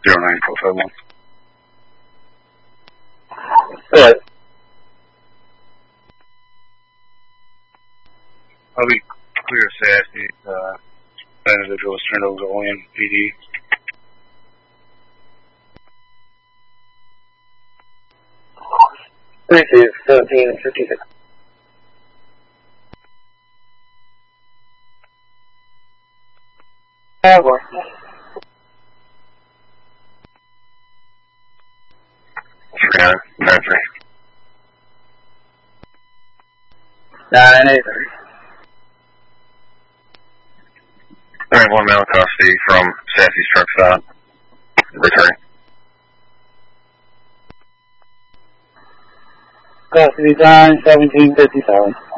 09451. Alright. I'll be clear Sassy. That individual was turned over to Olean PD. Thank you, 1756. One. 3993. 983. 31 male custody from Sassy's truck stop. Returning. Custody time 1757.